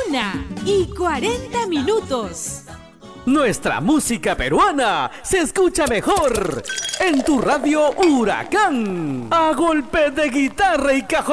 1:40. Nuestra música peruana se escucha mejor en tu radio Huracán. A golpe de guitarra y cajón.